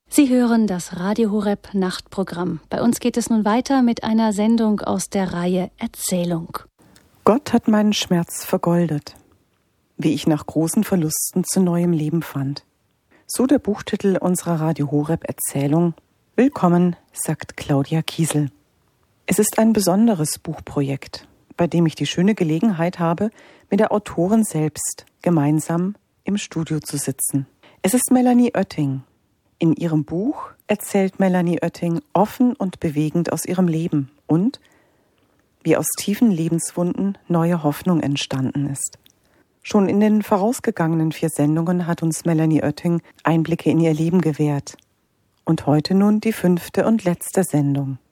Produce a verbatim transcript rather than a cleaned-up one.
Sie hören das Radio Horeb Nachtprogramm. Bei uns geht es nun weiter mit einer Sendung aus der Reihe Erzählung. Gott hat meinen Schmerz vergoldet, wie ich nach großen Verlusten zu neuem Leben fand. So der Buchtitel unserer Radio Horeb Erzählung. Willkommen, sagt Claudia Kiesel. Es ist ein besonderes Buchprojekt, bei dem ich die schöne Gelegenheit habe, mit der Autorin selbst gemeinsam im Studio zu sitzen. Es ist Melanie Oetting. In ihrem Buch erzählt Melanie Oetting offen und bewegend aus ihrem Leben und wie aus tiefen Lebenswunden neue Hoffnung entstanden ist. Schon in den vorausgegangenen vier Sendungen hat uns Melanie Oetting Einblicke in ihr Leben gewährt. Und heute nun die fünfte und letzte Sendung.